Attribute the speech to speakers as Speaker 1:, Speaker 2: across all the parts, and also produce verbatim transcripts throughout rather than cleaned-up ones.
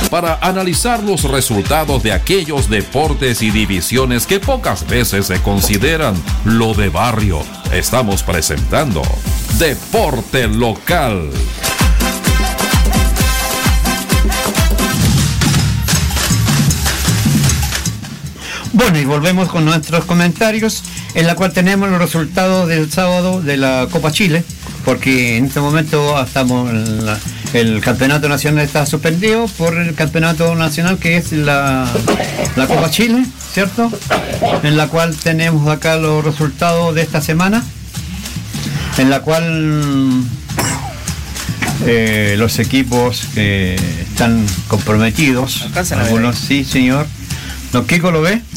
Speaker 1: para analizar los resultados de aquellos deportes y divisiones que pocas veces se consideran lo de barrio. Estamos presentando Deporte Local.
Speaker 2: Bueno, y volvemos con nuestros comentarios, en la cual tenemos los resultados del sábado de la Copa Chile, porque en este momento estamos en la, el campeonato nacional está suspendido por el campeonato nacional que es la, la Copa Chile, ¿cierto? En la cual tenemos acá los resultados de esta semana, en la cual eh, los equipos que están comprometidos, algunos sí, señor. ¿Don Kiko lo ve?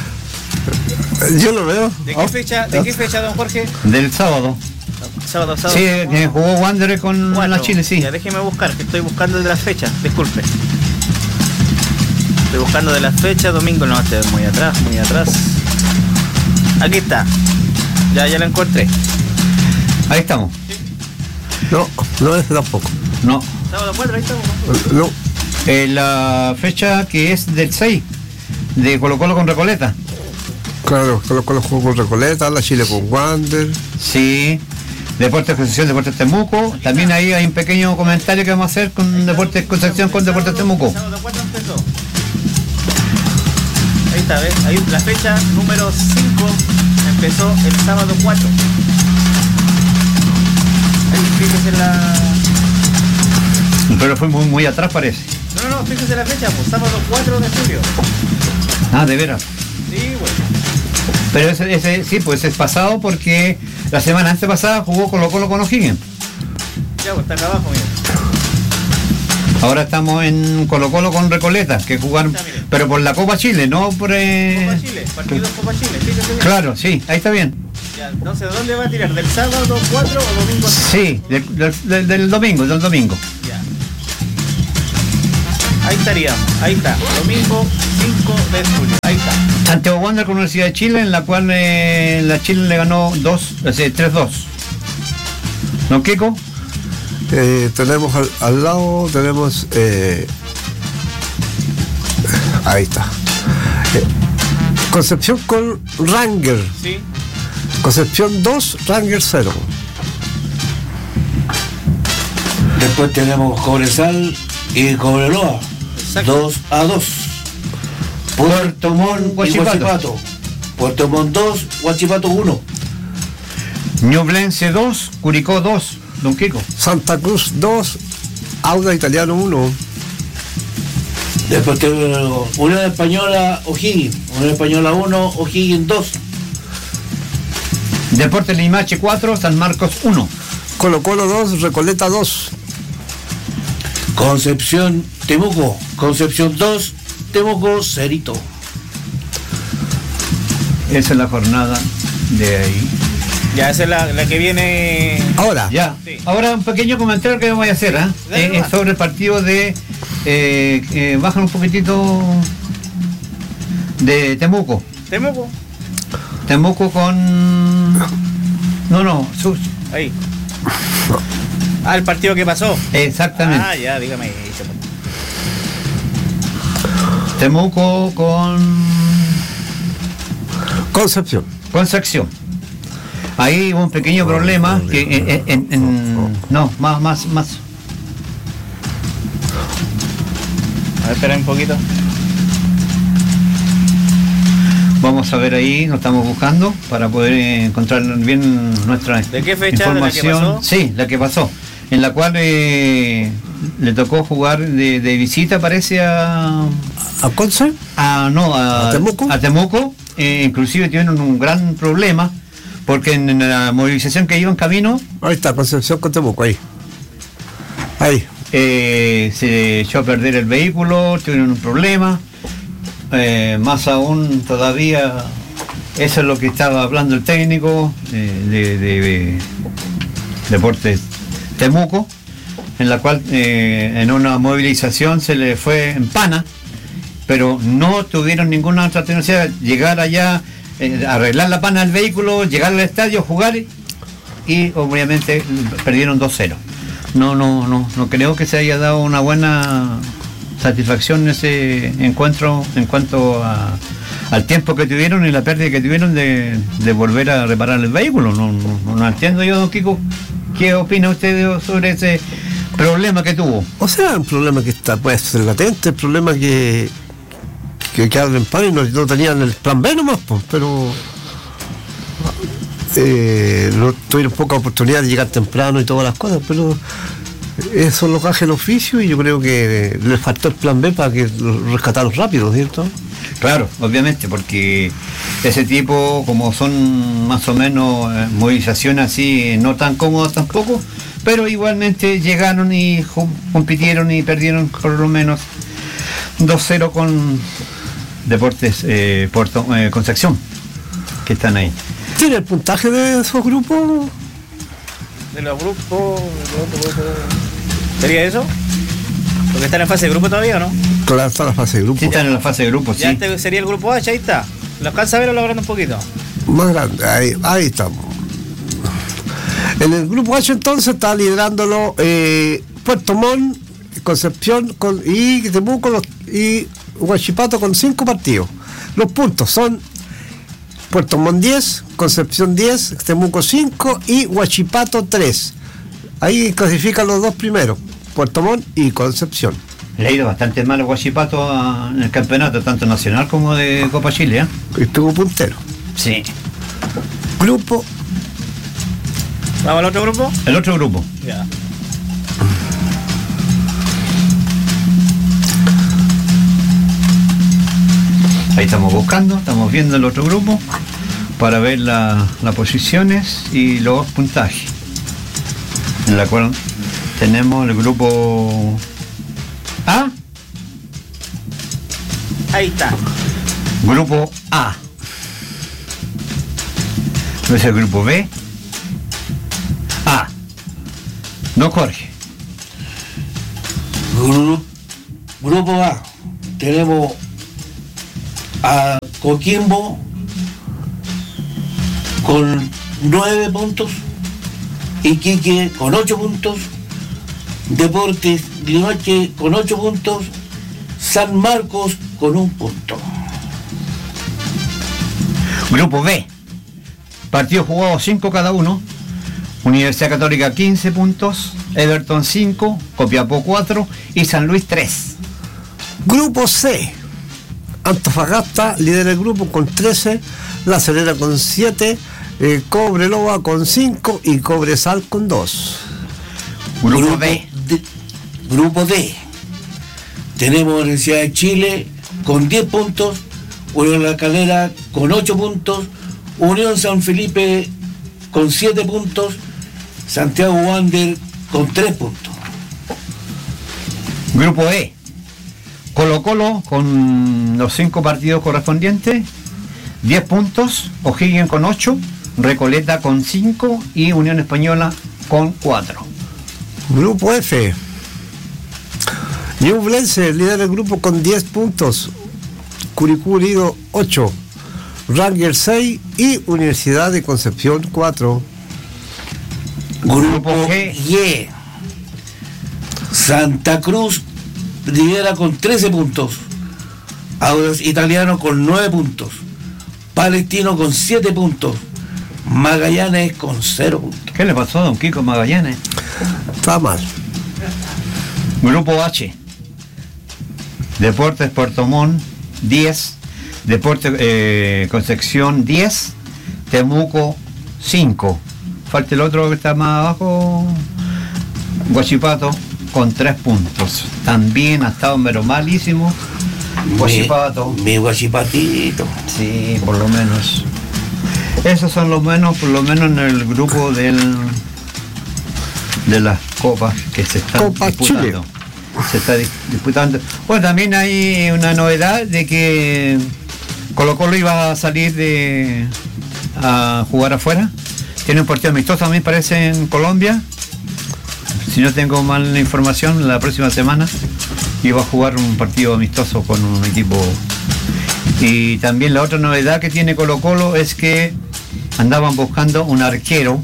Speaker 3: Yo lo veo.
Speaker 4: ¿De qué fecha, de qué fecha, don Jorge?
Speaker 2: Del sábado.
Speaker 4: Sábado, sábado.
Speaker 2: Sí, que jugó Wanderer con
Speaker 4: Cuatro.
Speaker 2: la Chile, sí.
Speaker 4: Ya déjeme buscar, que estoy buscando de las fechas, disculpe. Estoy buscando de las fechas, domingo no, estoy muy atrás, muy atrás. Aquí está. Ya, ya la encontré.
Speaker 2: Ahí estamos.
Speaker 3: No, no es tampoco.
Speaker 2: No.
Speaker 4: Sábado cuatro, ahí estamos.
Speaker 3: No.
Speaker 2: Eh, la fecha que es del seis, de Colo Colo con Recoleta.
Speaker 3: Claro, Colo Colo jugó con Recoleta, la Chile con Wander.
Speaker 2: Sí. Deportes Concepción, Deportes Temuco. También ahí hay un pequeño comentario que vamos a hacer con Deportes Concepción con Deportes Temuco.
Speaker 4: Sábado cuatro empezó. Ahí está, ¿ves? Ahí la fecha número cinco empezó el sábado cuatro. Ahí fíjese la...
Speaker 2: Pero fue muy, muy atrás, parece.
Speaker 4: No, no, no, fíjese la fecha, pues sábado cuatro de julio.
Speaker 2: Ah, de veras.
Speaker 4: Sí, bueno.
Speaker 2: Pero ese, ese sí, pues es pasado porque la semana antes pasada jugó Colo Colo con O'Higgins.
Speaker 4: Ya, pues está acá abajo, mira.
Speaker 2: Ahora estamos en Colo Colo con Recoleta, que jugaron,
Speaker 4: Ya,
Speaker 2: pero por la Copa Chile, no por... Eh...
Speaker 4: Copa Chile, partido Copa Chile, fíjese bien.
Speaker 2: Claro, sí, ahí está bien.
Speaker 4: Ya, entonces, ¿de dónde va a tirar? ¿Del sábado cuatro o domingo cinco?
Speaker 2: Sí, del, del, del domingo, del domingo.
Speaker 4: Ya. Ahí estaríamos, ahí está, domingo cinco de julio, ahí está.
Speaker 2: Santiago Wander con Universidad de Chile, en la cual eh, la Chile le ganó dos, eh, tres dos. ¿No, Kiko?
Speaker 3: Eh, tenemos al, al lado, tenemos... Eh, ahí está. Eh, Concepción con Ranger.
Speaker 4: Sí.
Speaker 3: Concepción dos, Ranger cero.
Speaker 5: Después tenemos Cobresal y Cobreloa. dos a dos. Puerto Montt y Huachipato. Puerto Montt dos, Huachipato uno.
Speaker 2: Ñublense dos, Curicó dos. Don Kiko.
Speaker 3: Santa Cruz dos, Auda Italiano uno.
Speaker 5: Después tenemos Unión Española, O'Higgins. Unión Española uno, O'Higgins dos.
Speaker 2: Deportes Limache cuatro, San Marcos uno.
Speaker 3: Colo Colo dos, Recoleta dos.
Speaker 5: Concepción, Temuco. Concepción dos, Temuco cerito.
Speaker 2: Esa es la jornada de ahí.
Speaker 4: Ya, esa es la, la que viene...
Speaker 3: Ahora.
Speaker 2: Ya.
Speaker 4: Sí.
Speaker 2: Ahora un pequeño comentario que voy a hacer, ¿eh?
Speaker 4: Dale,
Speaker 2: Eh,
Speaker 4: nomás.
Speaker 2: sobre el partido de... Eh, eh, bajan un poquitito de Temuco.
Speaker 4: Temuco.
Speaker 2: Temuco con... No, no, sus...
Speaker 4: Ahí. Ah, el partido que pasó.
Speaker 2: Exactamente.
Speaker 4: Ah, ya, dígame. ahí,
Speaker 2: Temuco con...
Speaker 3: Concepción.
Speaker 2: Concepción. Ahí hubo un pequeño problema que en, en- en- no, más, más, más.
Speaker 4: A ver, espera un poquito.
Speaker 2: Vamos a ver ahí, nos estamos buscando para poder eh, encontrar bien nuestra
Speaker 4: ¿De qué fecha? ¿De la que
Speaker 2: información.
Speaker 4: pasó?
Speaker 2: Sí, la que pasó, en la cual eh, le tocó jugar de, de visita, parece a,
Speaker 3: ¿A Conce?
Speaker 2: a no a,
Speaker 3: ¿A Temuco?
Speaker 2: a Temuco. Eh, inclusive tuvieron un gran problema porque en, en la movilización que iba en camino
Speaker 3: Ahí está, Concepción con Temuco, ahí. Ahí.
Speaker 2: eh, se echó a perder el vehículo, tuvieron un problema. Eh, más aún todavía, eso es lo que estaba hablando el técnico eh, de, de, de Deportes Temuco, en la cual eh, en una movilización se le fue en pana, pero no tuvieron ninguna otra alternativa, llegar allá, eh, arreglar la pana del vehículo, llegar al estadio, jugar y obviamente perdieron dos cero. No, no, no, no creo que se haya dado una buena satisfacción ese encuentro en cuanto a, al tiempo que tuvieron y la pérdida que tuvieron de, de volver a reparar el vehículo. No, no, no entiendo yo, don Kiko, ¿qué opina usted sobre ese problema que tuvo?
Speaker 3: O sea, un problema que está, puede ser latente, el problema que que quedaron en paro y no, no tenían el plan B nomás, pues, pero eh, no tuvieron poca oportunidad de llegar temprano y todas las cosas, pero eso es lo que hace el oficio y yo creo que les faltó el plan B para que lo rescataron rápido, ¿cierto?
Speaker 2: Claro, obviamente, porque ese tipo, como son más o menos eh, movilizaciones así, no tan cómodas tampoco, pero igualmente llegaron y compitieron y perdieron por lo menos dos cero con Deportes eh, Puerto eh, Concepción, que están ahí.
Speaker 3: ¿Tiene el puntaje de esos grupos?
Speaker 4: De los grupos, ¿sería eso? Porque están en fase de grupo todavía, ¿no?
Speaker 3: Claro, está en la fase de grupo.
Speaker 2: Sí, están en la fase de grupo, sí.
Speaker 4: Ya este sería el grupo H, ahí está. ¿Lo alcanza a ver o lo agranda un poquito?
Speaker 3: Más grande, ahí, ahí estamos. En el grupo H entonces está liderándolo eh, Puerto Montt, Concepción con, y Temuco los, y Huachipato con cinco partidos. Los puntos son Puerto Montt diez, Concepción diez, Temuco cinco y Huachipato tres. Ahí clasifican los dos primeros, Puerto Montt y Concepción.
Speaker 2: Le ha ido bastante mal a Huachipato a, en el campeonato, tanto nacional como de Copa Chile, ¿eh?
Speaker 3: Estuvo puntero.
Speaker 2: Sí.
Speaker 3: Grupo.
Speaker 4: ¿Vamos al otro grupo?
Speaker 2: El otro grupo.
Speaker 4: Ya.
Speaker 2: Ahí estamos buscando, estamos viendo el otro grupo para ver la, las posiciones y los puntajes. En la cual tenemos el grupo A.
Speaker 4: Ahí está.
Speaker 2: Grupo A. ¿No es el grupo B? A. No, Jorge.
Speaker 5: Gru- grupo A. Tenemos a Coquimbo con nueve puntos, Iquique con ocho puntos, Deportes Limache con ocho puntos, San Marcos con un punto.
Speaker 2: Grupo B. Partidos jugados cinco cada uno. Universidad Católica quince puntos, Everton cinco, Copiapó cuatro y San Luis tres.
Speaker 3: Grupo C. Antofagasta lidera el grupo con trece, La Serena con siete, eh, Cobreloa con cinco y Cobresal con dos.
Speaker 2: Grupo,
Speaker 5: Grupo
Speaker 2: D.
Speaker 5: D. Grupo D. Tenemos Universidad de Chile con diez puntos, Unión La Calera con ocho puntos, Unión San Felipe con siete puntos, Santiago Wander con tres puntos.
Speaker 2: Grupo E. Colo Colo con los cinco partidos correspondientes, diez puntos, O'Higgins con ocho, Recoleta con cinco y Unión Española con cuatro.
Speaker 3: Grupo F. Ñublense lidera el grupo con diez puntos, Curicó Unido ocho, Rangers seis y Universidad de Concepción cuatro.
Speaker 5: Grupo
Speaker 2: G.
Speaker 5: Y. Santa Cruz lidera con trece puntos, Audax Italiano con nueve puntos, Palestino con siete puntos, Magallanes con cero puntos.
Speaker 2: ¿Qué le pasó a don Kiko Magallanes?
Speaker 3: Está mal.
Speaker 2: Grupo H. Deportes Puerto Montt diez, Deportes eh, Concepción diez, Temuco cinco. Falta el otro que está más abajo, Huachipato con tres puntos. También ha estado pero malísimo Huachipato.
Speaker 5: Mi, mi Huachipatito.
Speaker 2: Sí, por lo menos. Esos son los menos, por lo menos en el grupo del de las copas que se están
Speaker 3: Copa
Speaker 2: disputando.
Speaker 3: Chile.
Speaker 2: Se está dis- disputando. Bueno, también hay una novedad de que Colo Colo iba a salir de a jugar afuera. Tiene un partido amistoso también, parece, en Colombia. Si no tengo mal información, la próxima semana iba a jugar un partido amistoso con un equipo. Y también la otra novedad que tiene Colo Colo es que andaban buscando un arquero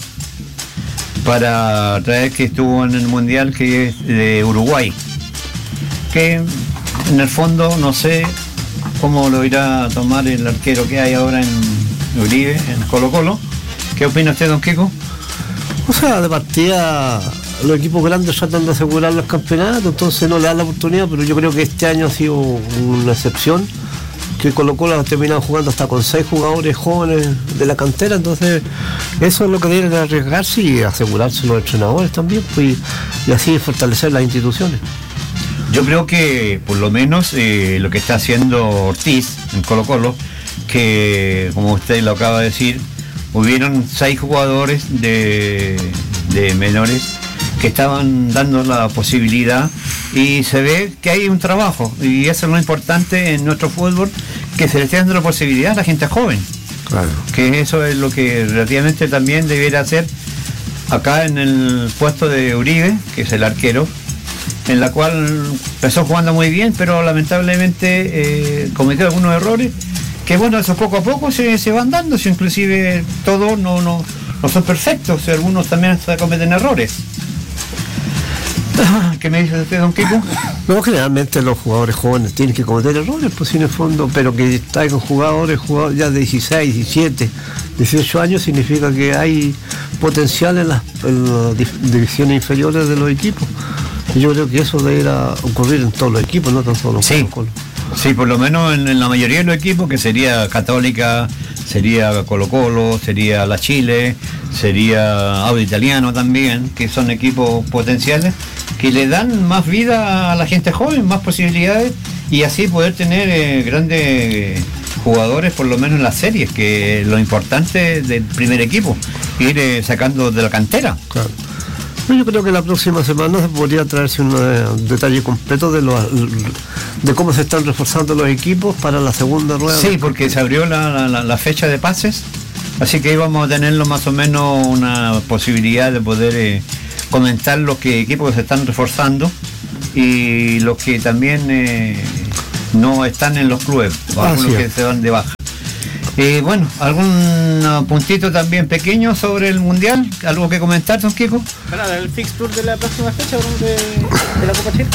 Speaker 2: para traer, que estuvo en el Mundial, que es de Uruguay, que en el fondo no sé cómo lo irá a tomar el arquero que hay ahora en Uribe, en Colo Colo. ¿Qué opina usted, don Kiko?
Speaker 3: O sea, de partida los equipos grandes tratan de asegurar los campeonatos, entonces no le dan la oportunidad, pero yo creo que este año ha sido una excepción, que Colo Colo ha terminado jugando hasta con seis jugadores jóvenes de la cantera, entonces eso es lo que deben arriesgarse y asegurarse los entrenadores también, pues, y así fortalecer las instituciones.
Speaker 2: Yo creo que por lo menos eh, lo que está haciendo Ortiz en Colo Colo, que como usted lo acaba de decir, hubieron seis jugadores de, de menores que estaban dando la posibilidad y se ve que hay un trabajo y eso es lo importante en nuestro fútbol, que se le esté dando la posibilidad a la gente joven.
Speaker 3: Claro.
Speaker 2: Que eso es lo que relativamente también debiera hacer acá en el puesto de Uribe, que es el arquero, en la cual empezó jugando muy bien, pero lamentablemente eh, cometió algunos errores, que bueno, eso poco a poco se, se van dando, si inclusive todos no, no, no son perfectos, algunos también se cometen errores. ¿Qué me dice usted, don Kiko?
Speaker 3: No, generalmente los jugadores jóvenes tienen que cometer errores, pues en el fondo, pero que traigan jugadores, jugadores ya de dieciséis, diecisiete, dieciocho años, significa que hay potencial en las, en las divisiones inferiores de los equipos. Y yo creo que eso debería ocurrir en todos los equipos, no tan solo en
Speaker 2: sí.
Speaker 3: Colo Colo.
Speaker 2: Sí, por lo menos en, en la mayoría de los equipos, que sería Católica, sería Colo Colo, sería La Chile, sería Audio Italiano también, que son equipos potenciales, que le dan más vida a la gente joven, más posibilidades, y así poder tener eh, grandes eh, jugadores, por lo menos en las series, que es lo importante del primer equipo, ir eh, sacando de la cantera.
Speaker 3: Claro. Yo creo que la próxima semana se podría traerse un, un detalle completo de, los, de cómo se están reforzando los equipos para la segunda rueda.
Speaker 2: Sí, porque se abrió la, la, la fecha de pases, así que íbamos a tenerlo más o menos una posibilidad de poder eh, comentar los que equipos se están reforzando y los que también eh, no están en los clubes, o
Speaker 3: ah,
Speaker 2: algunos
Speaker 3: sí.
Speaker 2: que se van de baja. Eh, bueno, ¿algún puntito también pequeño sobre el Mundial? ¿Algo que comentar, don Kiko?
Speaker 4: Bueno, el fixture de la próxima fecha de, de la Copa Chile.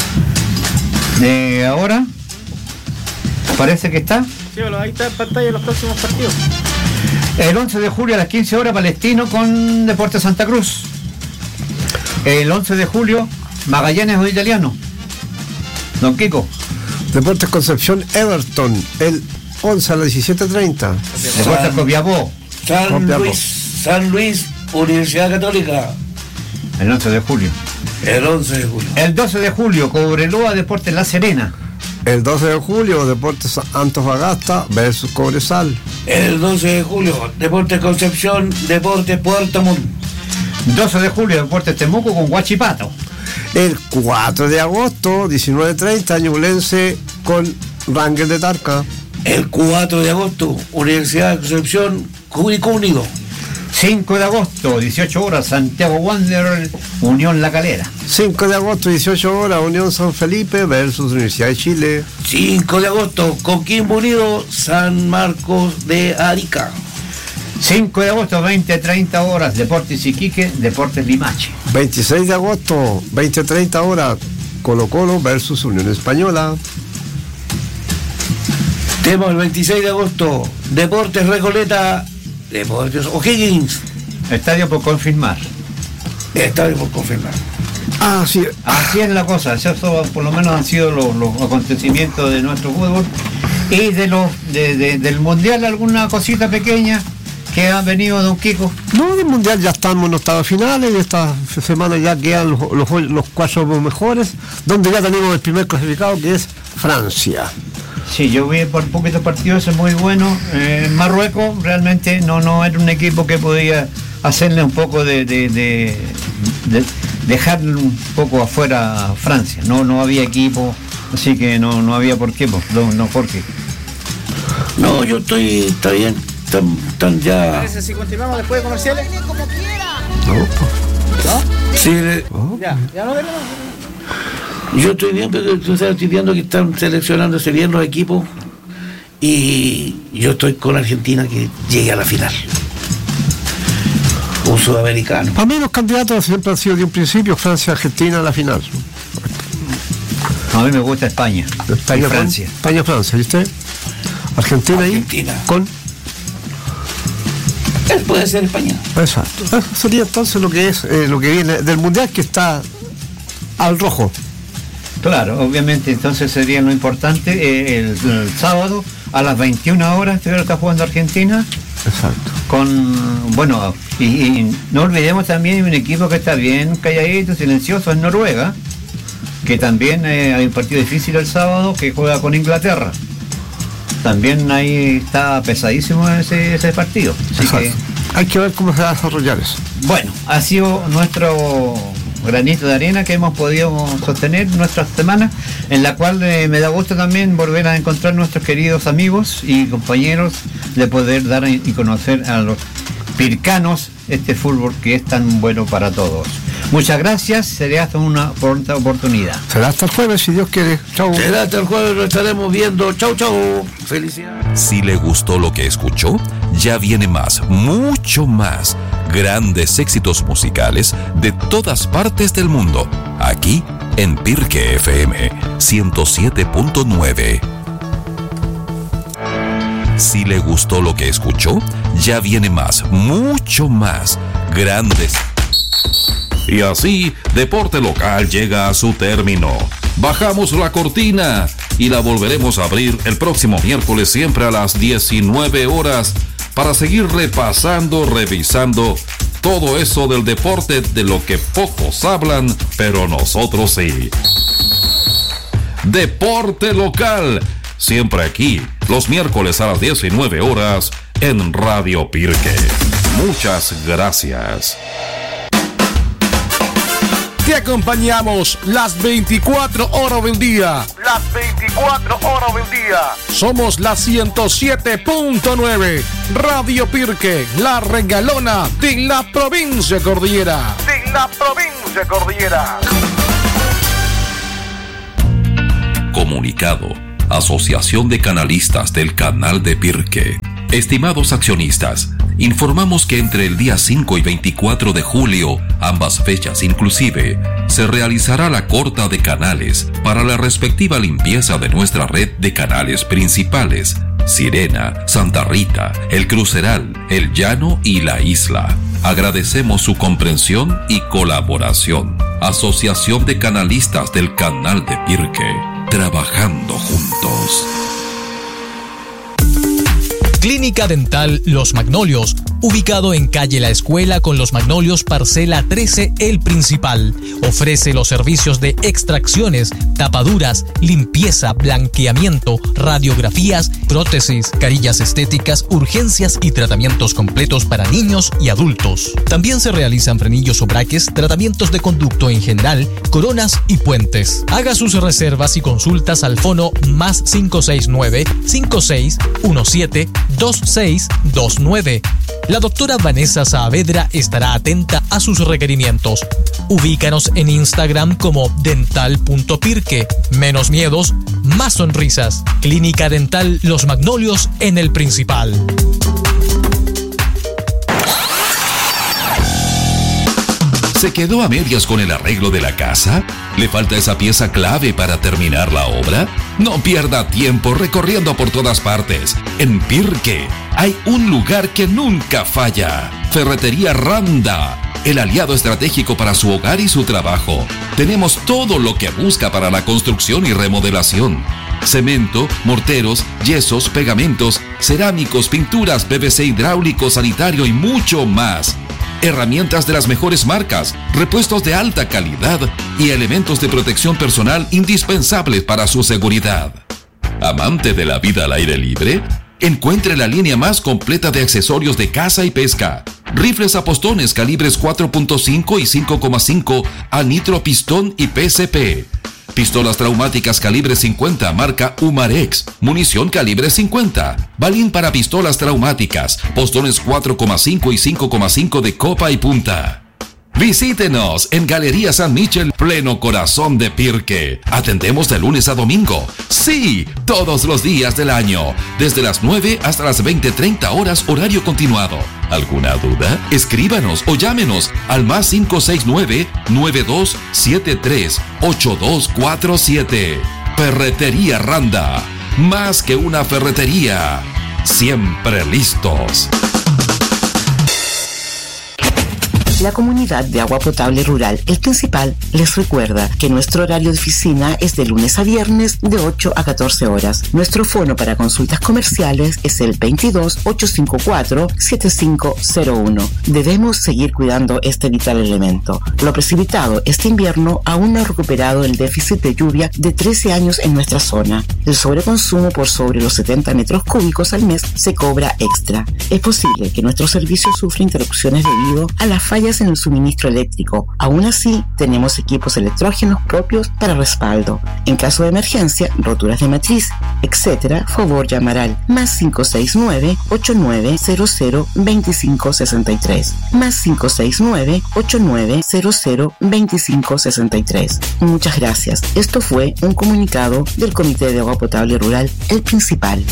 Speaker 2: De ahora, parece que está.
Speaker 4: Sí, bueno, ahí está en pantalla los próximos partidos.
Speaker 2: El once de julio a las quince horas, Palestino con Deportes Santa Cruz. El once de julio, Magallanes o Italiano. Don Kiko.
Speaker 3: Deportes Concepción, Everton, el once a las diecisiete treinta.
Speaker 2: Deportes Copiapó.
Speaker 5: San
Speaker 3: Copiapó.
Speaker 5: Luis, San Luis, Universidad Católica.
Speaker 2: El once de julio.
Speaker 5: El once de julio.
Speaker 2: El doce de julio, Cobreloa, Deportes La Serena.
Speaker 3: El doce de julio, Deportes Antofagasta versus Cobresal.
Speaker 5: El doce de julio, Deportes Concepción, Deportes Puerto Montt.
Speaker 2: doce de julio, Deportes Temuco con Huachipato.
Speaker 3: El cuatro de agosto, diecinueve treinta, Ñublense con Rangers de Talca.
Speaker 5: El cuatro de agosto, Universidad de Concepción, Curicó Unido.
Speaker 2: cinco de agosto, dieciocho horas, Santiago Wanderers, Unión La Calera.
Speaker 3: cinco de agosto, dieciocho horas, Unión San Felipe versus Universidad de Chile.
Speaker 5: cinco de agosto, Coquimbo Unido, San Marcos de Arica.
Speaker 2: cinco de agosto, veinte treinta horas, Deportes Iquique, Deportes Limache.
Speaker 3: veintiséis de agosto, veinte treinta horas, Colo Colo versus Unión Española.
Speaker 5: Tenemos el veintiséis de agosto, Deportes Recoleta, Deportes O'Higgins.
Speaker 2: Estadio por confirmar.
Speaker 5: Estadio por confirmar.
Speaker 3: Ah, sí.
Speaker 2: Así es la cosa, eso por lo menos han sido los, los acontecimientos de nuestro fútbol. Y de los de, de, del Mundial, alguna cosita pequeña que han venido, don Kiko.
Speaker 3: No, del Mundial ya estamos en octavos finales, esta semana ya quedan los, los, los cuatro mejores, donde ya tenemos el primer clasificado, que es Francia.
Speaker 2: Sí, yo vi por poquitos partidos, es muy bueno. Eh, Marruecos realmente no, no era un equipo que podía hacerle un poco de, de, de, de dejar un poco afuera a Francia. No, no había equipo, así que no, no había por qué, no, no por qué.
Speaker 5: No, yo estoy, está bien, están, están ya.
Speaker 4: ¿Parece si continuamos después de comerciales?
Speaker 3: No, pues.
Speaker 4: ¿No?
Speaker 5: Sí, le-
Speaker 3: Oh.
Speaker 4: Ya, ya no tenemos.
Speaker 5: yo estoy bien, pero tú sabes, estoy viendo que están seleccionándose bien los equipos y yo estoy con Argentina que llegue a la final. Un sudamericano.
Speaker 3: Para mí los candidatos siempre han sido de un principio Francia-Argentina a la final.
Speaker 2: A mí me gusta España.
Speaker 3: España,
Speaker 2: y Francia.
Speaker 3: España, Francia, ¿y usted? Argentina,
Speaker 5: Argentina.
Speaker 3: ahí. Con.
Speaker 5: Él puede ser España.
Speaker 3: Exacto. Eso sería entonces lo que es, eh, lo que viene del mundial, que está al rojo.
Speaker 2: Claro, obviamente, entonces sería lo importante. Eh, el, el sábado a las veintiuna horas creo que está jugando Argentina.
Speaker 3: Exacto.
Speaker 2: Con, bueno, y, y no olvidemos también un equipo que está bien calladito, silencioso, en Noruega, que también eh, hay un partido difícil el sábado, que juega con Inglaterra. También ahí está pesadísimo ese, ese partido. Así que,
Speaker 3: hay que ver cómo se va a desarrollar eso.
Speaker 2: bueno, ha sido nuestro granito de arena que hemos podido sostener nuestras semanas, en la cual eh, me da gusto también volver a encontrar nuestros queridos amigos y compañeros, de poder dar y conocer a los pircanos este fútbol que es tan bueno para todos. Muchas gracias, será hasta una pronta oportunidad.
Speaker 3: Será hasta el jueves, si Dios quiere. Chau.
Speaker 5: Será hasta el jueves, lo estaremos viendo. Chau, chau. Felicidades.
Speaker 1: Si le gustó lo que escuchó, ya viene más, mucho más. Grandes éxitos musicales de todas partes del mundo. Aquí en Pirque F M ciento siete punto nueve. Si le gustó lo que escuchó, ya viene más, mucho más. Grandes. Y así, Deporte Local llega a su término. Bajamos la cortina y la volveremos a abrir el próximo miércoles, siempre a las diecinueve horas, para seguir repasando, revisando todo eso del deporte, de lo que pocos hablan, pero nosotros sí. Deporte Local, siempre aquí, los miércoles a las diecinueve horas, en Radio Pirque. Muchas gracias.
Speaker 6: Te acompañamos las veinticuatro horas del día.
Speaker 7: Las veinticuatro horas del día.
Speaker 6: Somos la ciento siete punto nueve. Radio Pirque, la regalona de la provincia Cordillera.
Speaker 7: De la provincia Cordillera.
Speaker 1: Comunicado. Asociación de Canalistas del Canal de Pirque. Estimados accionistas, informamos que entre el día cinco y veinticuatro de julio, ambas fechas inclusive, se realizará la corta de canales para la respectiva limpieza de nuestra red de canales principales: Sirena, Santa Rita, El Cruceral, El Llano y La Isla. Agradecemos su comprensión y colaboración. Asociación de Canalistas del Canal de Pirque, trabajando juntos.
Speaker 8: Clínica Dental Los Magnolios, ubicado en calle La Escuela con Los Magnolios, parcela trece, El Principal. Ofrece los servicios de extracciones, tapaduras, limpieza, blanqueamiento, radiografías, prótesis, carillas estéticas, urgencias y tratamientos completos para niños y adultos. También se realizan frenillos o braques, tratamientos de conducto en general, coronas y puentes. Haga sus reservas y consultas al fono más cinco seis nueve, cinco seis uno siete, dos seis dos nueve. La doctora Vanessa Saavedra estará atenta a sus requerimientos. Ubícanos en Instagram como dental punto pirque. Menos miedos, más sonrisas. Clínica Dental Los Magnolios en El Principal.
Speaker 1: ¿Se quedó a medias con el arreglo de la casa? ¿Le falta esa pieza clave para terminar la obra? No pierda tiempo recorriendo por todas partes. En Pirque hay un lugar que nunca falla. Ferretería Randa, el aliado estratégico para su hogar y su trabajo. Tenemos todo lo que busca para la construcción y remodelación: cemento, morteros, yesos, pegamentos, cerámicos, pinturas, P V C hidráulico, sanitario y mucho más. Herramientas de las mejores marcas, repuestos de alta calidad y elementos de protección personal indispensables para su seguridad. ¿Amante de la vida al aire libre? Encuentre la línea más completa de accesorios de caza y pesca. Rifles a postones calibres cuatro punto cinco y cinco coma cinco a nitro pistón y P C P. Pistolas traumáticas calibre cincuenta marca Umarex. Munición calibre cincuenta. Balín para pistolas traumáticas. Postones cuatro coma cinco y cinco coma cinco de copa y punta. Visítenos en Galería San Michel, pleno corazón de Pirque. Atendemos de lunes a domingo. Sí, todos los días del año. Desde las nueve hasta las veinte treinta horas, horario continuado. ¿Alguna duda? Escríbanos o llámenos al más cinco seis nueve, nueve dos siete tres, ocho dos cuatro siete. Ferretería Randa. Más que una ferretería. Siempre listos.
Speaker 9: La Comunidad de Agua Potable Rural El Principal les recuerda que nuestro horario de oficina es de lunes a viernes de ocho a catorce horas. Nuestro fono para consultas comerciales es el veintidós, ochocientos cincuenta y cuatro, setenta y cinco cero uno. Debemos seguir cuidando este vital elemento. Lo precipitado este invierno aún no ha recuperado el déficit de lluvia de trece años en nuestra zona. El sobreconsumo por sobre los setenta metros cúbicos al mes se cobra extra. Es posible que nuestro servicio sufra interrupciones debido a las fallas en el suministro eléctrico. Aún así, tenemos equipos electrógenos propios para respaldo. En caso de emergencia, roturas de matriz, etcétera, favor llamar al más cinco seis nueve, ocho nueve cero cero, dos cinco seis tres. Más cinco seis nueve, ocho nueve cero cero, dos cinco seis tres. Muchas gracias. Esto fue un comunicado del Comité de Agua Potable Rural El Principal.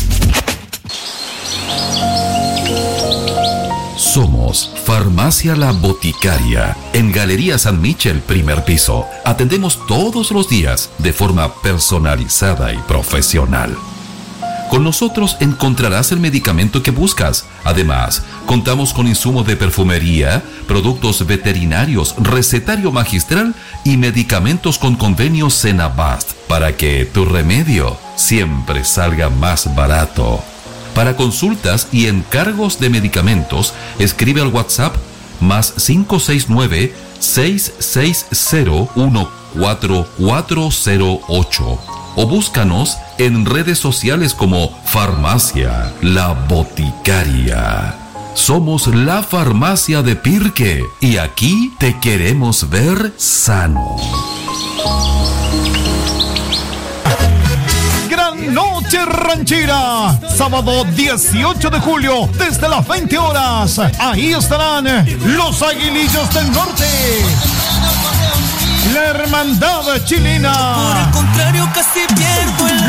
Speaker 1: Somos Farmacia La Boticaria, en Galería San Michel, primer piso. Atendemos todos los días de forma personalizada y profesional. Con nosotros encontrarás el medicamento que buscas. Además, contamos con insumos de perfumería, productos veterinarios, recetario magistral y medicamentos con convenio Senabast para que tu remedio siempre salga más barato. Para consultas y encargos de medicamentos, escribe al WhatsApp más cinco seis nueve, seis seis cero, uno cuatro cuatro cero ocho o búscanos en redes sociales como Farmacia La Boticaria. Somos la farmacia de Pirque y aquí te queremos ver sano.
Speaker 10: Noche Ranchera, sábado dieciocho de julio, desde las veinte horas. Ahí estarán los Aguilillos del Norte, la Hermandad Chilena.
Speaker 11: Por el contrario, casi pierdo el